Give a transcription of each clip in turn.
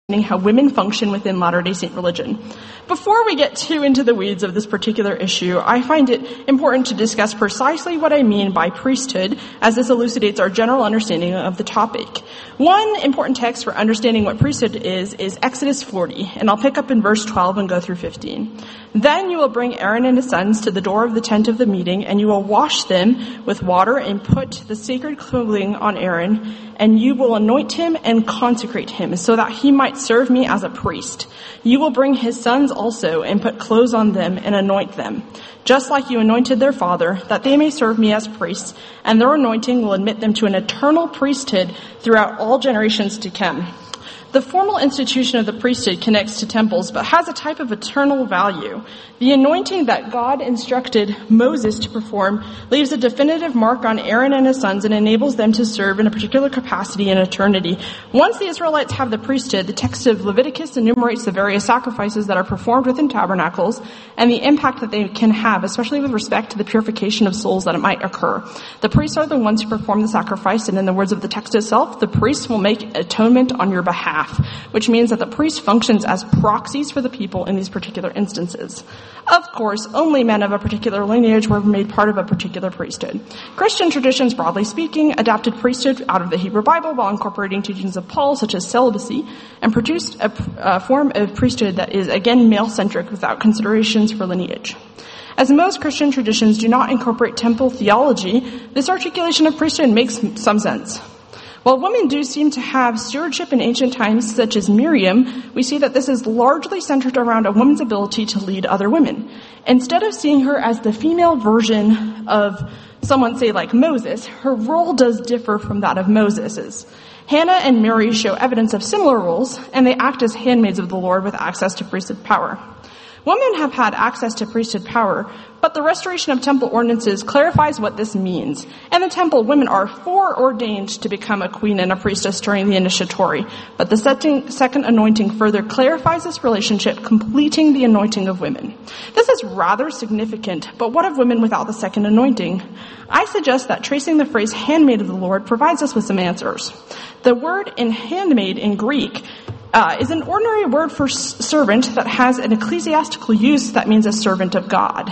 how women function within Latter-day Saint religion. Before we get too into the weeds of this particular issue, I find it important to discuss precisely what I mean by priesthood, as this elucidates our general understanding of the topic. One important text for understanding what priesthood is Exodus 40, and I'll pick up in verse 12 and go through 15. Then you will bring Aaron and his sons to the door of the tent of the meeting, and you will wash them with water and put the sacred clothing on Aaron, and you will anoint him and consecrate him, so that he might serve me as a priest. You will bring his sons also and put clothes on them and anoint them, just like you anointed their father, that they may serve me as priests, and their anointing will admit them to an eternal priesthood throughout all generations to come. The formal institution of the priesthood connects to temples, but has a type of eternal value. The anointing that God instructed Moses to perform leaves a definitive mark on Aaron and his sons and enables them to serve in a particular capacity in eternity. Once the Israelites have the priesthood, the text of Leviticus enumerates the various sacrifices that are performed within tabernacles and the impact that they can have, especially with respect to the purification of souls that it might occur. The priests are the ones who perform the sacrifice, and in the words of the text itself, the priests will make atonement on your behalf, which means that the priest functions as proxies for the people in these particular instances. Of course, only men of a particular lineage were made part of a particular priesthood. Christian traditions, broadly speaking, adapted priesthood out of the Hebrew Bible while incorporating teachings of Paul, such as celibacy, and produced a form of priesthood that is, again, male-centric without considerations for lineage. As most Christian traditions do not incorporate temple theology, this articulation of priesthood makes some sense. While women do seem to have stewardship in ancient times, such as Miriam, we see that this is largely centered around a woman's ability to lead other women. Instead of seeing her as the female version of someone, say, like Moses, her role does differ from that of Moses's. Hannah and Mary show evidence of similar roles, and they act as handmaids of the Lord with access to priesthood power. Women have had access to priesthood power, but the restoration of temple ordinances clarifies what this means. In the temple, women are foreordained to become a queen and a priestess during the initiatory, but the second anointing further clarifies this relationship, completing the anointing of women. This is rather significant, but what of women without the second anointing? I suggest that tracing the phrase handmaid of the Lord provides us with some answers. The word in handmaid in Greek is an ordinary word for servant that has an ecclesiastical use that means a servant of God.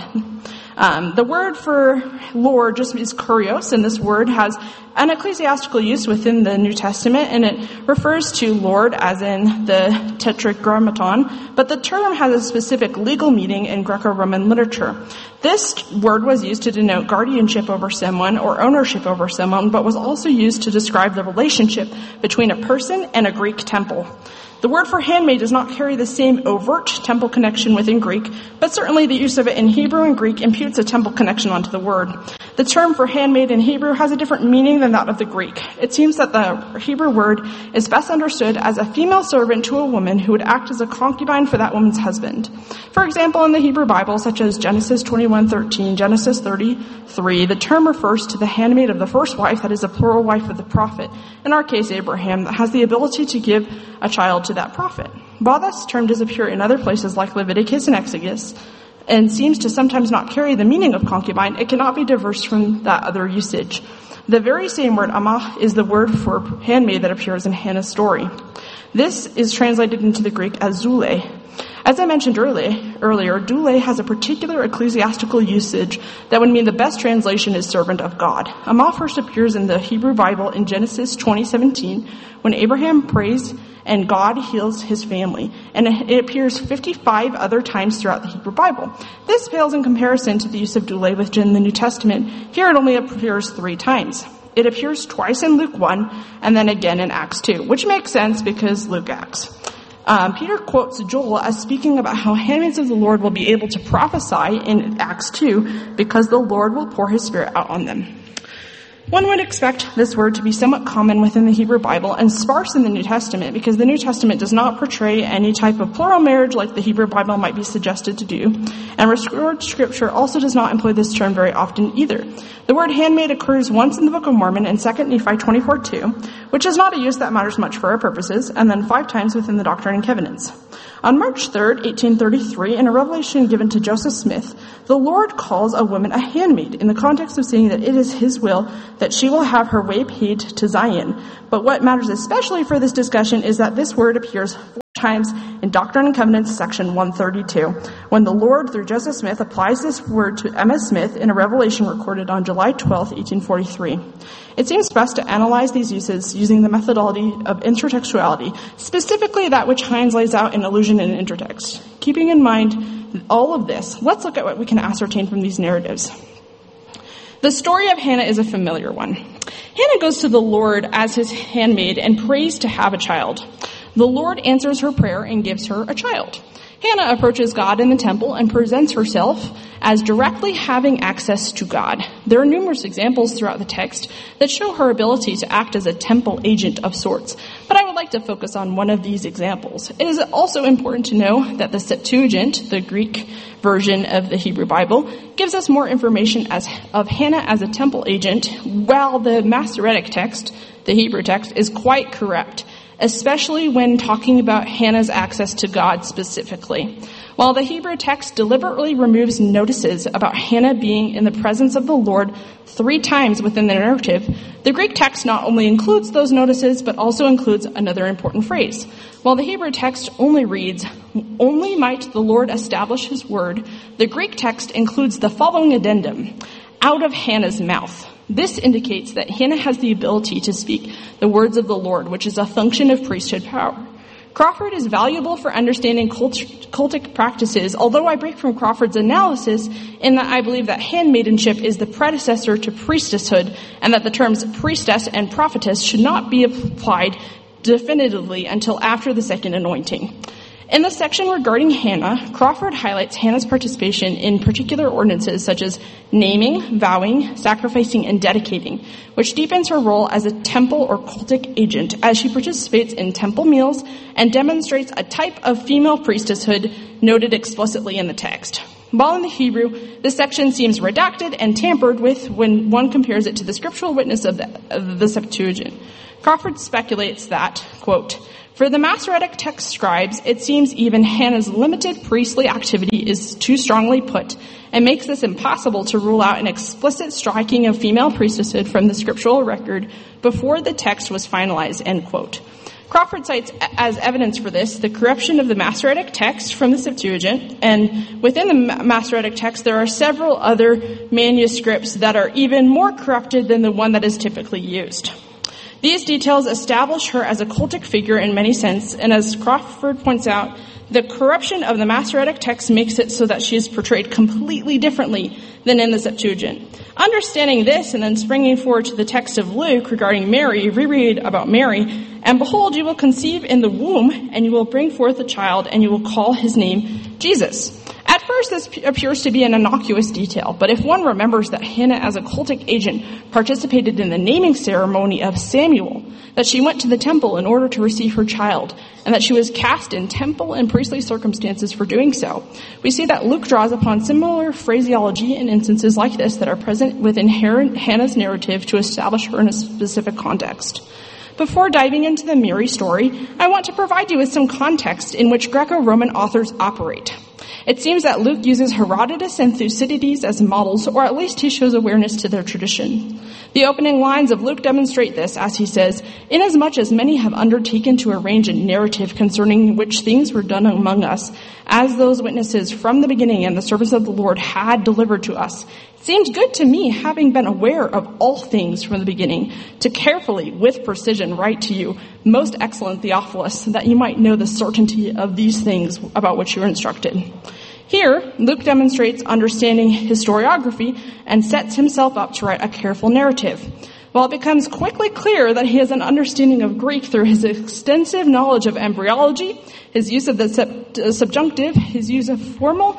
The word for Lord just is kurios, and this word has an ecclesiastical use within the New Testament, and it refers to Lord as in the tetragrammaton, but the term has a specific legal meaning in Greco-Roman literature. This word was used to denote guardianship over someone or ownership over someone, but was also used to describe the relationship between a person and a Greek temple. The word for handmaid does not carry the same overt temple connection within Greek, but certainly the use of it in Hebrew and Greek imputes a temple connection onto the word. The term for handmaid in Hebrew has a different meaning than that of the Greek. It seems that the Hebrew word is best understood as a female servant to a woman who would act as a concubine for that woman's husband. For example, in the Hebrew Bible, such as Genesis 21:13, Genesis 33, the term refers to the handmaid of the first wife, that is a plural wife of the prophet, in our case Abraham, that has the ability to give a child to that prophet. While this term does appear in other places like Leviticus and Exodus, and seems to sometimes not carry the meaning of concubine, it cannot be diverse from that other usage. The very same word amah is the word for handmaid that appears in Hannah's story. This is translated into the Greek as zule. As I mentioned earlier, doule has a particular ecclesiastical usage that would mean the best translation is servant of God. Amah first appears in the Hebrew Bible in Genesis 20:17 when Abraham prays and God heals his family, and it appears 55 other times throughout the Hebrew Bible. This pales in comparison to the use of doule within the New Testament. Here it only appears 3 times. It appears twice in Luke 1 and then again in Acts 2, which makes sense because Luke acts. Peter quotes Joel as speaking about how handmaids of the Lord will be able to prophesy in Acts 2 because the Lord will pour his Spirit out on them. One would expect this word to be somewhat common within the Hebrew Bible and sparse in the New Testament because the New Testament does not portray any type of plural marriage like the Hebrew Bible might be suggested to do, and restored scripture also does not employ this term very often either. The word handmaid occurs once in the Book of Mormon in 2 Nephi 24:2, which is not a use that matters much for our purposes, and then 5 times within the Doctrine and Covenants. On March 3rd, 1833, in a revelation given to Joseph Smith, the Lord calls a woman a handmaid in the context of saying that it is his will that she will have her way paid to Zion. But what matters especially for this discussion is that this word appears times in Doctrine and Covenants, section 132, when the Lord, through Joseph Smith, applies this word to Emma Smith in a revelation recorded on July 12, 1843. It seems best to analyze these uses using the methodology of intertextuality, specifically that which Hines lays out in Allusion and Intertext. Keeping in mind all of this, let's look at what we can ascertain from these narratives. The story of Hannah is a familiar one. Hannah goes to the Lord as his handmaid and prays to have a child. The Lord answers her prayer and gives her a child. Hannah approaches God in the temple and presents herself as directly having access to God. There are numerous examples throughout the text that show her ability to act as a temple agent of sorts, but I would like to focus on one of these examples. It is also important to know that the Septuagint, the Greek version of the Hebrew Bible, gives us more information of Hannah as a temple agent, while the Masoretic text, the Hebrew text, is quite correct, especially when talking about Hannah's access to God specifically. While the Hebrew text deliberately removes notices about Hannah being in the presence of the Lord 3 times within the narrative, the Greek text not only includes those notices, but also includes another important phrase. While the Hebrew text only reads, "Only might the Lord establish his word," the Greek text includes the following addendum, "out of Hannah's mouth." This indicates that Hannah has the ability to speak the words of the Lord, which is a function of priesthood power. Crawford is valuable for understanding cultic practices, although I break from Crawford's analysis in that I believe that handmaidenship is the predecessor to priestesshood, and that the terms priestess and prophetess should not be applied definitively until after the second anointing. In the section regarding Hannah, Crawford highlights Hannah's participation in particular ordinances such as naming, vowing, sacrificing, and dedicating, which deepens her role as a temple or cultic agent as she participates in temple meals and demonstrates a type of female priestesshood noted explicitly in the text. While in the Hebrew, this section seems redacted and tampered with when one compares it to the scriptural witness of the Septuagint. Crawford speculates that, quote, "For the Masoretic text scribes, it seems even Hannah's limited priestly activity is too strongly put and makes this impossible to rule out an explicit striking of female priestesshood from the scriptural record before the text was finalized," end quote. Crawford cites as evidence for this the corruption of the Masoretic text from the Septuagint, and within the Masoretic text there are several other manuscripts that are even more corrupted than the one that is typically used. These details establish her as a cultic figure in many sense, and as Crawford points out, the corruption of the Masoretic text makes it so that she is portrayed completely differently than in the Septuagint. Understanding this and then springing forward to the text of Luke regarding Mary, reread about Mary, "And behold, you will conceive in the womb, and you will bring forth a child, and you will call his name Jesus." At first, this appears to be an innocuous detail, but if one remembers that Hannah as a cultic agent participated in the naming ceremony of Samuel, that she went to the temple in order to receive her child, and that she was cast in temple and priestly circumstances for doing so, we see that Luke draws upon similar phraseology in instances like this that are present within Hannah's narrative to establish her in a specific context. Before diving into the Mary story, I want to provide you with some context in which Greco-Roman authors operate. It seems that Luke uses Herodotus and Thucydides as models, or at least he shows awareness to their tradition. The opening lines of Luke demonstrate this, as he says, "Inasmuch as many have undertaken to arrange a narrative concerning which things were done among us, as those witnesses from the beginning and the servants of the Lord had delivered to us, it seemed good to me, having been aware of all things from the beginning, to carefully, with precision, write to you, most excellent Theophilus, that you might know the certainty of these things about which you are instructed." Here, Luke demonstrates understanding historiography and sets himself up to write a careful narrative. While it becomes quickly clear that he has an understanding of Greek through his extensive knowledge of embryology, his use of the subjunctive, his use of formal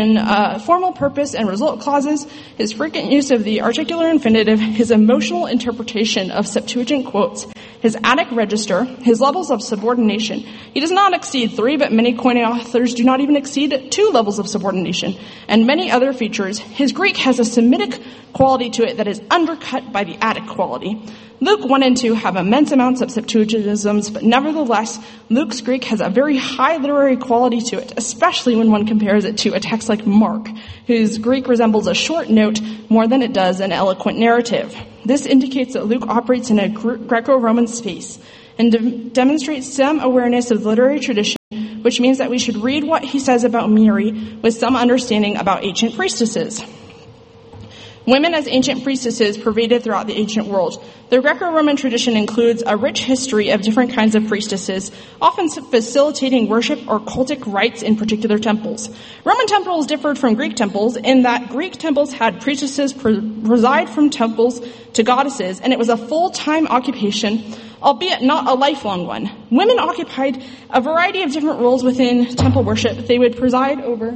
purpose and result clauses, his frequent use of the articular infinitive, his emotional interpretation of Septuagint quotes, his Attic register, his levels of subordination. He does not exceed 3, but many Koine authors do not even exceed 2 levels of subordination, and many other features. His Greek has a Semitic quality to it that is undercut by the Attic quality. Luke 1 and 2 have immense amounts of Septuagintisms, but nevertheless, Luke's Greek has a very high literary quality to it, especially when one compares it to a text like Mark, whose Greek resembles a short note more than it does an eloquent narrative. This indicates that Luke operates in a Greco-Roman space, and demonstrates some awareness of literary tradition, which means that we should read what he says about Miri with some understanding about ancient priestesses. Women as ancient priestesses pervaded throughout the ancient world. The Greco-Roman tradition includes a rich history of different kinds of priestesses, often facilitating worship or cultic rites in particular temples. Roman temples differed from Greek temples in that Greek temples had priestesses preside from temples to goddesses, and it was a full-time occupation, albeit not a lifelong one. Women occupied a variety of different roles within temple worship. They would preside over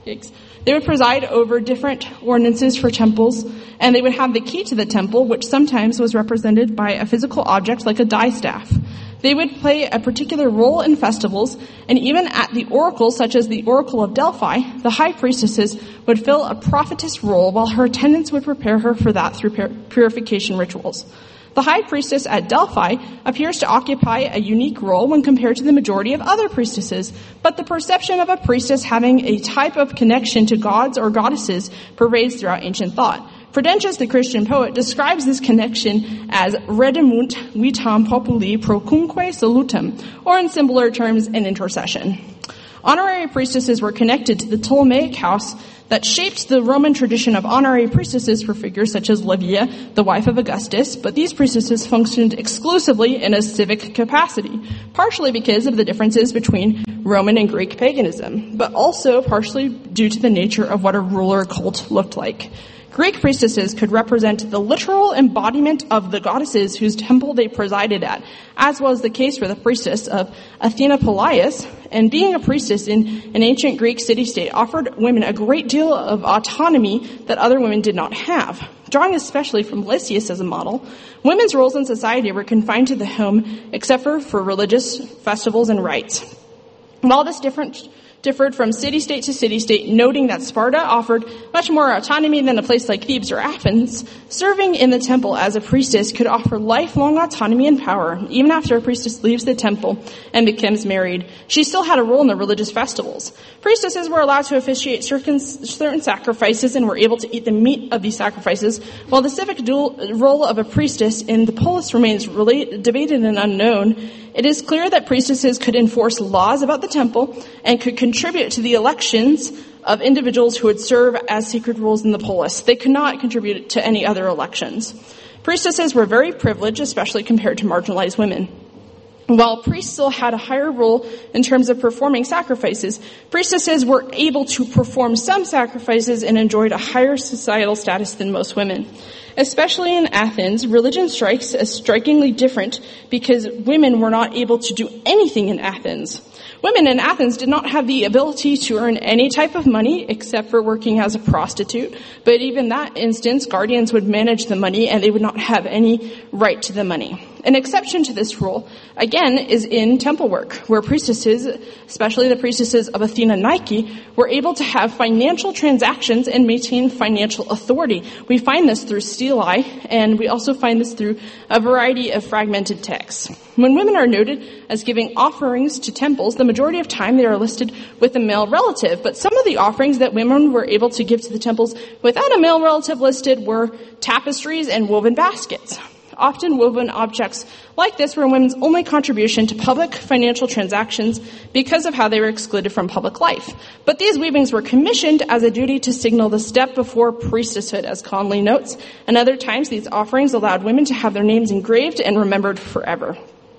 different ordinances for temples, and they would have the key to the temple, which sometimes was represented by a physical object like a distaff. They would play a particular role in festivals, and even at the oracles, such as the Oracle of Delphi, the high priestesses would fill a prophetess role while her attendants would prepare her for that through purification rituals. The high priestess at Delphi appears to occupy a unique role when compared to the majority of other priestesses, but the perception of a priestess having a type of connection to gods or goddesses pervades throughout ancient thought. Prudentius, the Christian poet, describes this connection as redemunt vitam populi procunque salutem, or in simpler terms, an intercession. Honorary priestesses were connected to the Ptolemaic house that shaped the Roman tradition of honorary priestesses for figures such as Livia, the wife of Augustus, but these priestesses functioned exclusively in a civic capacity, partially because of the differences between Roman and Greek paganism, but also partially due to the nature of what a ruler cult looked like. Greek priestesses could represent the literal embodiment of the goddesses whose temple they presided at, as was the case for the priestess of Athena Polias, and being a priestess in an ancient Greek city-state offered women a great deal of autonomy that other women did not have. Drawing especially from Lysias as a model, women's roles in society were confined to the home except for religious festivals and rites. While this differed from city-state to city-state, noting that Sparta offered much more autonomy than a place like Thebes or Athens, serving in the temple as a priestess could offer lifelong autonomy and power. Even after a priestess leaves the temple and becomes married, she still had a role in the religious festivals. Priestesses were allowed to officiate certain sacrifices and were able to eat the meat of these sacrifices, while the civic role of a priestess in the polis remains debated and unknown. It is clear that priestesses could enforce laws about the temple and could contribute to the elections of individuals who would serve as sacred roles in the polis. They could not contribute to any other elections. Priestesses were very privileged, especially compared to marginalized women. While priests still had a higher role in terms of performing sacrifices, priestesses were able to perform some sacrifices and enjoyed a higher societal status than most women. Especially in Athens, religion strikes as strikingly different because women were not able to do anything in Athens. Women in Athens did not have the ability to earn any type of money except for working as a prostitute, but even in that instance, guardians would manage the money and they would not have any right to the money. An exception to this rule, again, is in temple work, where priestesses, especially the priestesses of Athena Nike, were able to have financial transactions and maintain financial authority. We find this through stelae, and we also find this through a variety of fragmented texts. When women are noted as giving offerings to temples, the majority of time they are listed with a male relative, but some of the offerings that women were able to give to the temples without a male relative listed were tapestries and woven baskets. Often woven objects like this were women's only contribution to public financial transactions because of how they were excluded from public life. But these weavings were commissioned as a duty to signal the step before priestesshood, as Conley notes, and other times these offerings allowed women to have their names engraved and remembered forever.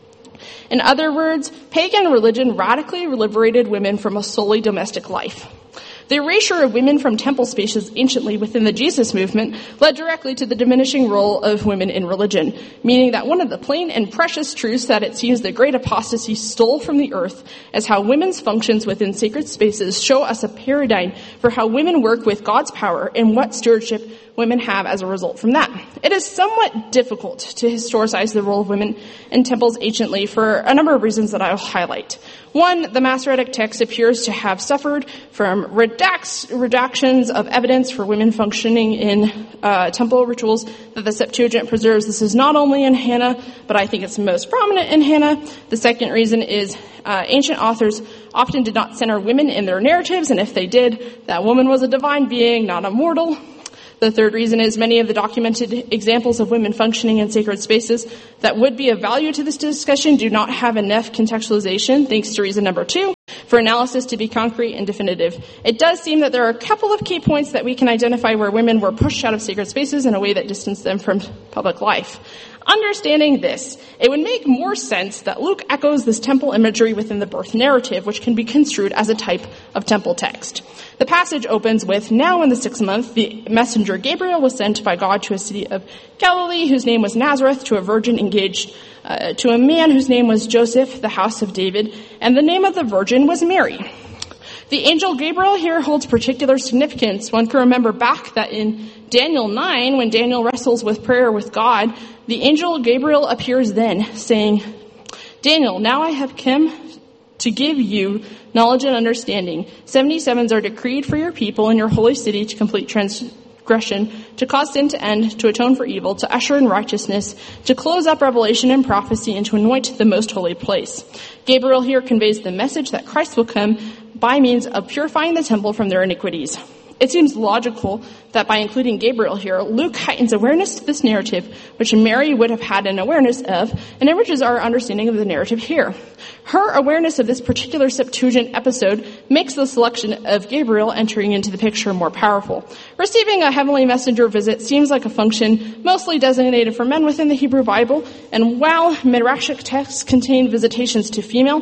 In other words, pagan religion radically liberated women from a solely domestic life. The erasure of women from temple spaces anciently within the Jesus movement led directly to the diminishing role of women in religion, meaning that one of the plain and precious truths that it seems the great apostasy stole from the earth is how women's functions within sacred spaces show us a paradigm for how women work with God's power and what stewardship women have as a result from that. It is somewhat difficult to historicize the role of women in temples anciently for a number of reasons that I'll highlight. One, the Masoretic text appears to have suffered from redactions of evidence for women functioning in temple rituals that the Septuagint preserves. This is not only in Hannah, but I think it's most prominent in Hannah. The second reason is ancient authors often did not center women in their narratives, and if they did, that woman was a divine being, not a mortal. The third reason is many of the documented examples of women functioning in sacred spaces that would be of value to this discussion do not have enough contextualization, thanks to reason number 2, for analysis to be concrete and definitive. It does seem that there are a couple of key points that we can identify where women were pushed out of sacred spaces in a way that distanced them from public life. Understanding this, it would make more sense that Luke echoes this temple imagery within the birth narrative, which can be construed as a type of temple text. The passage opens with, "Now in the 6th month, the messenger Gabriel was sent by God to a city of Galilee, whose name was Nazareth, to a virgin engaged to a man whose name was Joseph, the house of David, and the name of the virgin was Mary." The angel Gabriel here holds particular significance. One can remember back that in Daniel 9, when Daniel wrestles with prayer with God, the angel Gabriel appears then, saying, "Daniel, now I have come to give you knowledge and understanding. 77s are decreed for your people in your holy city to complete transgression, to cause sin to end, to atone for evil, to usher in righteousness, to close up revelation and prophecy, and to anoint the most holy place." Gabriel here conveys the message that Christ will come by means of purifying the temple from their iniquities. It seems logical that by including Gabriel here, Luke heightens awareness to this narrative, which Mary would have had an awareness of, and enriches our understanding of the narrative here. Her awareness of this particular Septuagint episode makes the selection of Gabriel entering into the picture more powerful. Receiving a heavenly messenger visit seems like a function mostly designated for men within the Hebrew Bible, and while Midrashic texts contain visitations to female,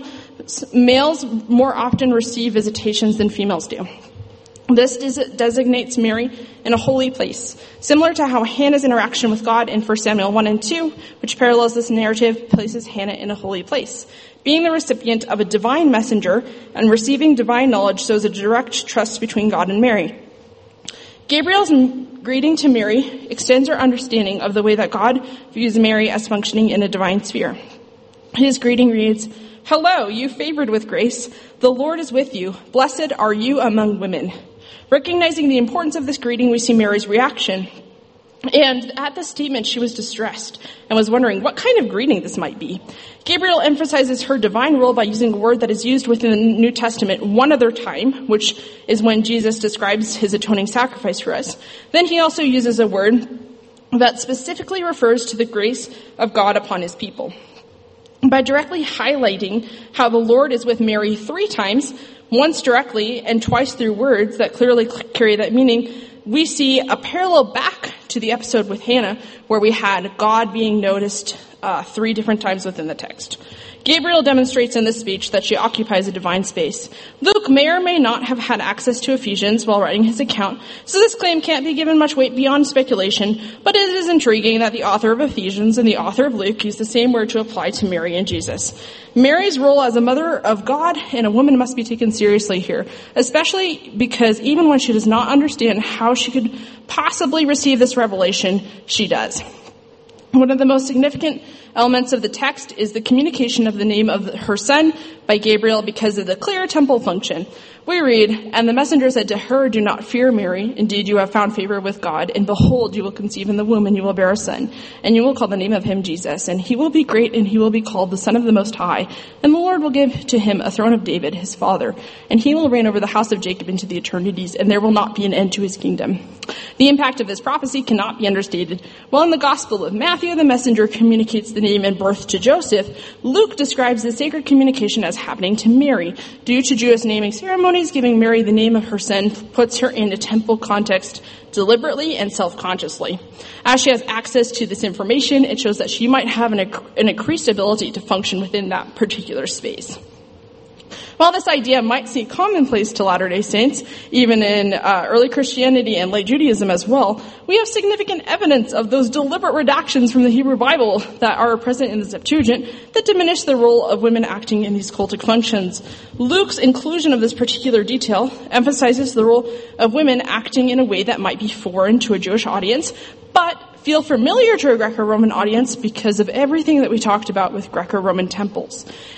males more often receive visitations than females do. This designates Mary in a holy place, similar to how Hannah's interaction with God in 1 Samuel 1 and 2, which parallels this narrative, places Hannah in a holy place. Being the recipient of a divine messenger and receiving divine knowledge shows a direct trust between God and Mary. Gabriel's greeting to Mary extends our understanding of the way that God views Mary as functioning in a divine sphere. His greeting reads, "Hello, you favored with grace. The Lord is with you. Blessed are you among women." Recognizing the importance of this greeting, we see Mary's reaction. And at this statement, she was distressed and was wondering what kind of greeting this might be. Gabriel emphasizes her divine role by using a word that is used within the New Testament one other time, which is when Jesus describes his atoning sacrifice for us. Then he also uses a word that specifically refers to the grace of God upon his people. By directly highlighting how the Lord is with Mary 3 times, once directly and twice through words that clearly carry that meaning, we see a parallel back to the episode with Hannah, where we had God being noticed 3 different times within the text. Gabriel demonstrates in this speech that she occupies a divine space. Luke may or may not have had access to Ephesians while writing his account, so this claim can't be given much weight beyond speculation, but it is intriguing that the author of Ephesians and the author of Luke use the same word to apply to Mary and Jesus. Mary's role as a mother of God and a woman must be taken seriously here, especially because even when she does not understand how she could possibly receive this revelation, she does. One of the most significant elements of the text is the communication of the name of her son by Gabriel because of the clear temple function. We read, "And the messenger said to her, 'Do not fear, Mary. Indeed, you have found favor with God. And behold, you will conceive in the womb, and you will bear a son. And you will call the name of him Jesus. And he will be great, and he will be called the Son of the Most High. And the Lord will give to him a throne of David, his father. And he will reign over the house of Jacob into the eternities, and there will not be an end to his kingdom.'" The impact of this prophecy cannot be understated. While in the Gospel of Matthew, the messenger communicates the name and birth to Joseph, Luke describes the sacred communication as happening to Mary. Due to Jewish naming ceremonies, giving Mary the name of her son puts her in a temple context deliberately and self-consciously. As she has access to this information, it shows that she might have an increased ability to function within that particular space. While this idea might seem commonplace to Latter-day Saints, even in early Christianity and late Judaism as well, we have significant evidence of those deliberate redactions from the Hebrew Bible that are present in the Septuagint that diminish the role of women acting in these cultic functions. Luke's inclusion of this particular detail emphasizes the role of women acting in a way that might be foreign to a Jewish audience, but feel familiar to a Greco-Roman audience because of everything that we talked about with Greco-Roman temples.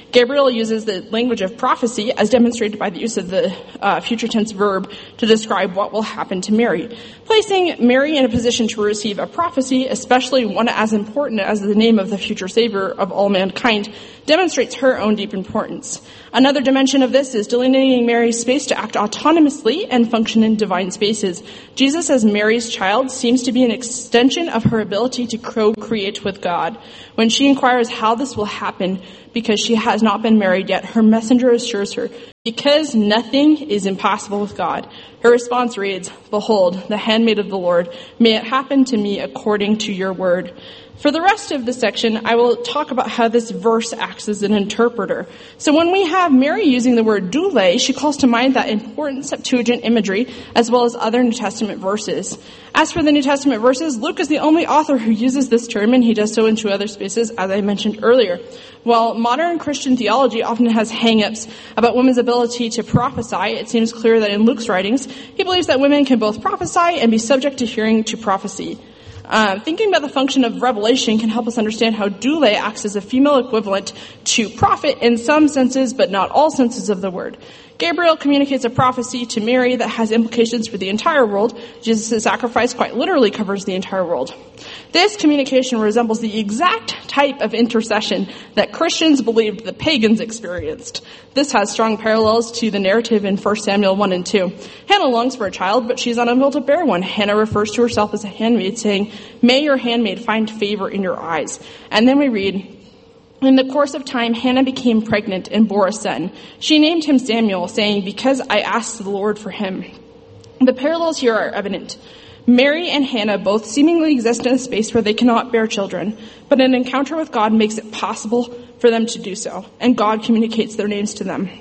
Gabriel uses the language of prophecy, as demonstrated by the use of the future tense verb, to describe what will happen to Mary. Placing Mary in a position to receive a prophecy, especially one as important as the name of the future Savior of all mankind, demonstrates her own deep importance. Another dimension of this is delineating Mary's space to act autonomously and function in divine spaces. Jesus as Mary's child seems to be an extension of her ability to co-create with God. When she inquires how this will happen, because she has not been married yet, her messenger assures her, because nothing is impossible with God. Her response reads, "Behold, the handmaid of the Lord, may it happen to me according to your word." For the rest of the section, I will talk about how this verse acts as an interpreter. So when we have Mary using the word doule, she calls to mind that important Septuagint imagery, as well as other New Testament verses. As for the New Testament verses, Luke is the only author who uses this term, and he does so in two other spaces, as I mentioned earlier. While modern Christian theology often has hang-ups about women's ability to prophesy, it seems clear that in Luke's writings, he believes that women can both prophesy and be subject to hearing to prophecy. Thinking about the function of revelation can help us understand how doule acts as a female equivalent to prophet in some senses, but not all senses of the word. Gabriel communicates a prophecy to Mary that has implications for the entire world. Jesus' sacrifice quite literally covers the entire world. This communication resembles the exact type of intercession that Christians believed the pagans experienced. This has strong parallels to the narrative in 1 Samuel 1 and 2. Hannah longs for a child, but she's unable to bear one. Hannah refers to herself as a handmaid, saying, "May your handmaid find favor in your eyes." And then we read, "In the course of time, Hannah became pregnant and bore a son. She named him Samuel, saying, 'Because I asked the Lord for him.'" The parallels here are evident. Mary and Hannah both seemingly exist in a space where they cannot bear children, but an encounter with God makes it possible for them to do so, and God communicates their names to them.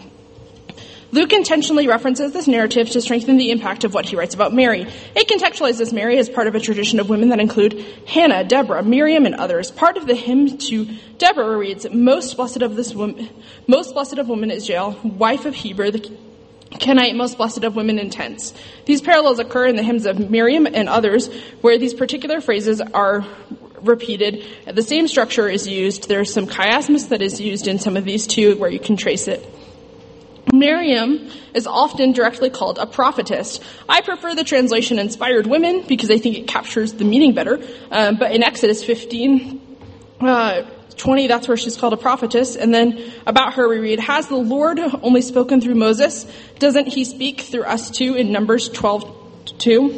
Luke intentionally references this narrative to strengthen the impact of what he writes about Mary. It contextualizes Mary as part of a tradition of women that include Hannah, Deborah, Miriam, and others. Part of the hymn to Deborah reads, most blessed of women is Jael, wife of Heber, the Kenite, most blessed of women in tents." These parallels occur in the hymns of Miriam and others, where these particular phrases are repeated. The same structure is used. There's some chiasmus that is used in some of these too, where you can trace it. Miriam is often directly called a prophetess. I prefer the translation inspired women because I think it captures the meaning better. But in Exodus 15:20, that's where she's called a prophetess. And then about her we read, "Has the Lord only spoken through Moses? Doesn't he speak through us too?" in Numbers 12:2.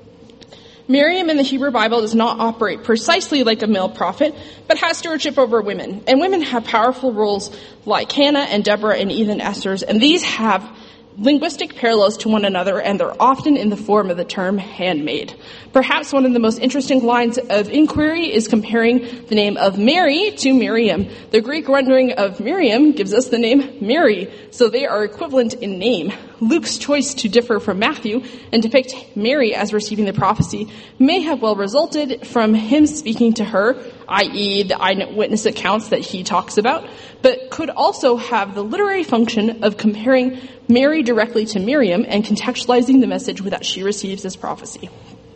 Miriam in the Hebrew Bible does not operate precisely like a male prophet, but has stewardship over women. And women have powerful roles like Hannah and Deborah and even Esther's, and these have linguistic parallels to one another, and they're often in the form of the term handmaid. Perhaps one of the most interesting lines of inquiry is comparing the name of Mary to Miriam. The Greek rendering of Miriam gives us the name Mary, so they are equivalent in name. Luke's choice to differ from Matthew and depict Mary as receiving the prophecy may have well resulted from him speaking to her, i.e. the eyewitness accounts that he talks about, but could also have the literary function of comparing Mary directly to Miriam and contextualizing the message that she receives as prophecy.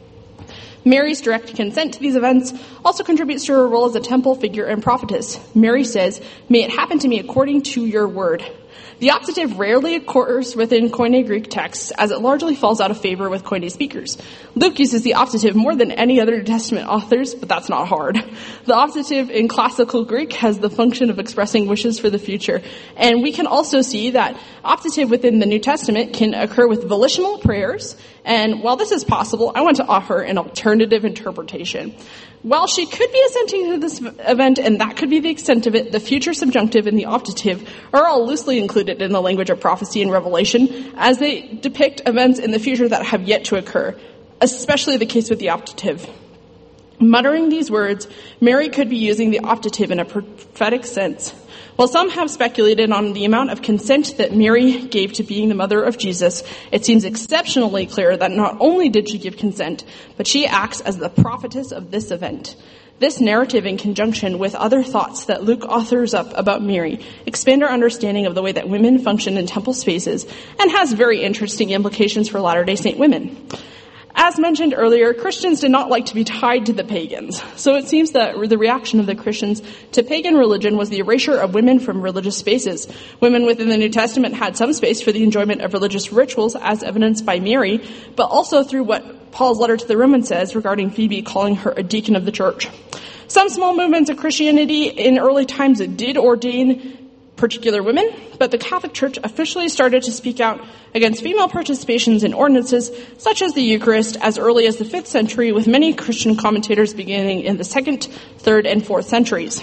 Mary's direct consent to these events also contributes to her role as a temple figure and prophetess. Mary says, "May it happen to me according to your word." The optative rarely occurs within Koine Greek texts, as it largely falls out of favor with Koine speakers. Luke uses the optative more than any other New Testament authors, but that's not hard. The optative in classical Greek has the function of expressing wishes for the future. And we can also see that optative within the New Testament can occur with volitional prayers. And while this is possible, I want to offer an alternative interpretation. While she could be assenting to this event, and that could be the extent of it, the future subjunctive and the optative are all loosely included in the language of prophecy and revelation, as they depict events in the future that have yet to occur, especially the case with the optative. Muttering these words, Mary could be using the optative in a prophetic sense. While some have speculated on the amount of consent that Mary gave to being the mother of Jesus, it seems exceptionally clear that not only did she give consent, but she acts as the prophetess of this event. This narrative, in conjunction with other thoughts that Luke authors up about Mary, expand our understanding of the way that women function in temple spaces and has very interesting implications for Latter-day Saint women. As mentioned earlier, Christians did not like to be tied to the pagans. So it seems that the reaction of the Christians to pagan religion was the erasure of women from religious spaces. Women within the New Testament had some space for the enjoyment of religious rituals, as evidenced by Mary, but also through what Paul's letter to the Romans says regarding Phoebe calling her a deacon of the church. Some small movements of Christianity in early times did ordain particular women, but the Catholic Church officially started to speak out against female participations in ordinances such as the Eucharist as early as the 5th century, with many Christian commentators beginning in the 2nd, 3rd, and 4th centuries.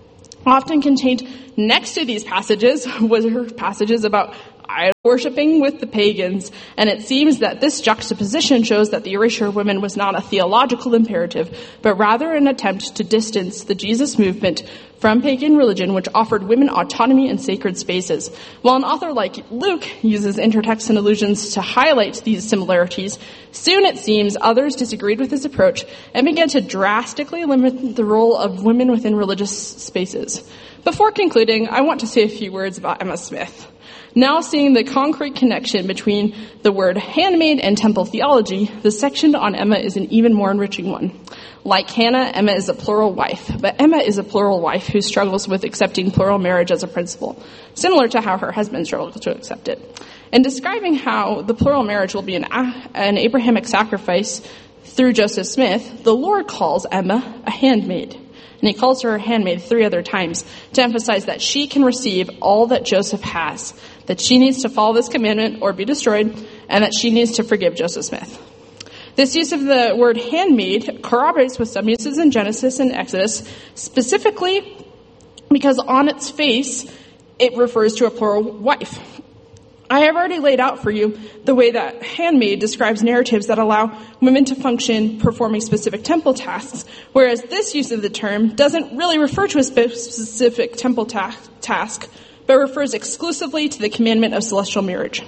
Often contained next to these passages were passages about idol worshipping with the pagans, and it seems that this juxtaposition shows that the erasure of women was not a theological imperative, but rather an attempt to distance the Jesus movement from pagan religion, which offered women autonomy in sacred spaces. While an author like Luke uses intertext and allusions to highlight these similarities, soon it seems others disagreed with this approach and began to drastically limit the role of women within religious spaces. Before concluding, I want to say a few words about Emma Smith. Now seeing the concrete connection between the word handmaid and temple theology, the section on Emma is an even more enriching one. Like Hannah, Emma is a plural wife, but Emma is a plural wife who struggles with accepting plural marriage as a principle, similar to how her husband struggled to accept it. In describing how the plural marriage will be an Abrahamic sacrifice through Joseph Smith, the Lord calls Emma a handmaid. And he calls her a handmaid 3 other times to emphasize that she can receive all that Joseph has, that she needs to follow this commandment or be destroyed, and that she needs to forgive Joseph Smith. This use of the word handmaid corroborates with some uses in Genesis and Exodus, specifically because on its face, it refers to a plural wife. I have already laid out for you the way that handmaid describes narratives that allow women to function performing specific temple tasks, whereas this use of the term doesn't really refer to a specific temple task, but refers exclusively to the commandment of celestial marriage.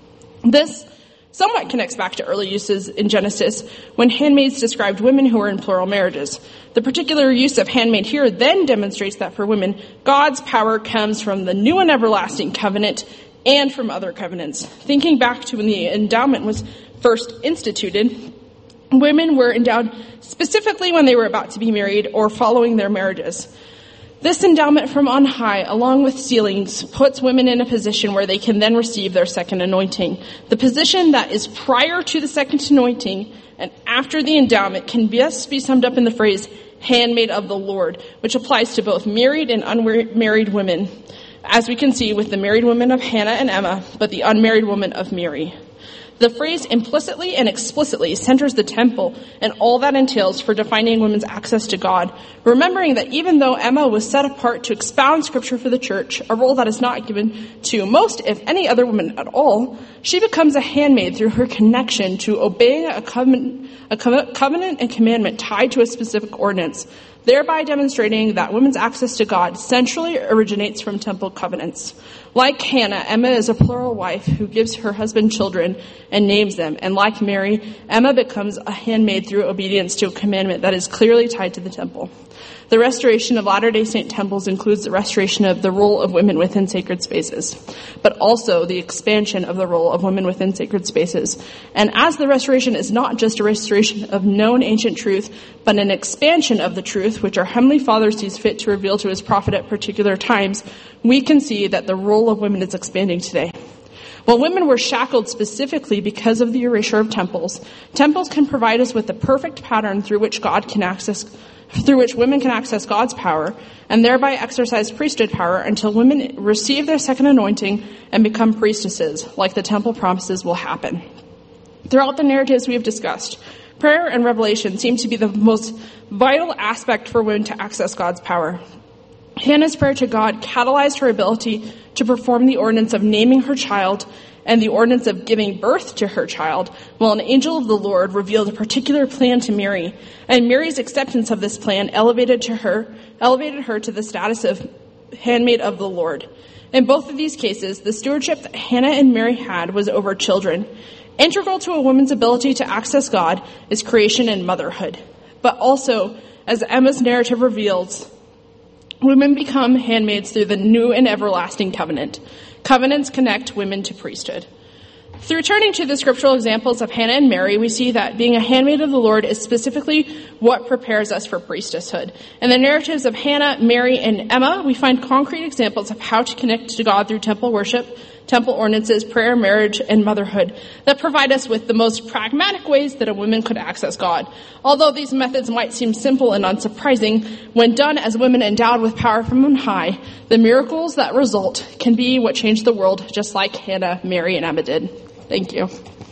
This somewhat connects back to early uses in Genesis when handmaids described women who were in plural marriages. The particular use of handmaid here then demonstrates that for women, God's power comes from the new and everlasting covenant and from other covenants. Thinking back to when the endowment was first instituted, women were endowed specifically when they were about to be married or following their marriages. This endowment from on high, along with sealings, puts women in a position where they can then receive their second anointing. The position that is prior to the second anointing and after the endowment can best be summed up in the phrase, handmaid of the Lord, which applies to both married and unmarried women, as we can see with the married women of Hannah and Emma, but the unmarried woman of Mary. The phrase implicitly and explicitly centers the temple and all that entails for defining women's access to God, remembering that even though Emma was set apart to expound scripture for the church, a role that is not given to most, if any, other women at all, she becomes a handmaid through her connection to obeying a covenant and commandment tied to a specific ordinance, thereby demonstrating that women's access to God centrally originates from temple covenants. Like Hannah, Emma is a plural wife who gives her husband children and names them. And like Mary, Emma becomes a handmaid through obedience to a commandment that is clearly tied to the temple. The restoration of Latter-day Saint temples includes the restoration of the role of women within sacred spaces, but also the expansion of the role of women within sacred spaces. And as the restoration is not just a restoration of known ancient truth, but an expansion of the truth which our Heavenly Father sees fit to reveal to his prophet at particular times, we can see that the role of women is expanding today. While women were shackled specifically because of the erasure of temples, temples can provide us with the perfect pattern through which women can access God's power and thereby exercise priesthood power until women receive their second anointing and become priestesses, like the temple promises will happen. Throughout the narratives we have discussed, prayer and revelation seem to be the most vital aspect for women to access God's power. Hannah's prayer to God catalyzed her ability to perform the ordinance of naming her child and the ordinance of giving birth to her child, while an angel of the Lord revealed a particular plan to Mary, and Mary's acceptance of this plan elevated her to the status of handmaid of the Lord. In both of these cases, the stewardship that Hannah and Mary had was over children. Integral to a woman's ability to access God is creation and motherhood. But also, as Emma's narrative reveals, women become handmaids through the new and everlasting covenant. Covenants connect women to priesthood. Through turning to the scriptural examples of Hannah and Mary, we see that being a handmaid of the Lord is specifically what prepares us for priesthood. In the narratives of Hannah, Mary, and Emma, we find concrete examples of how to connect to God through temple worship, temple ordinances, prayer, marriage, and motherhood that provide us with the most pragmatic ways that a woman could access God. Although these methods might seem simple and unsurprising, when done as women endowed with power from on high, the miracles that result can be what changed the world, just like Hannah, Mary, and Emma did. Thank you.